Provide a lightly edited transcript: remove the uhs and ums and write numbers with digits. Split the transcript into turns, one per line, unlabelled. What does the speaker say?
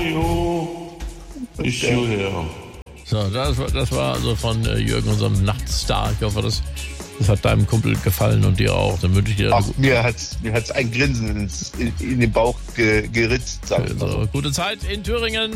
Jo. Ich her.
So, das war also von Jürgen, unserem Nachtstar. Ich hoffe, das hat deinem Kumpel gefallen und dir auch. Dann wünsche ich dir
mir hat's ein Grinsen in den Bauch geritzt.
also, gute Zeit in Thüringen.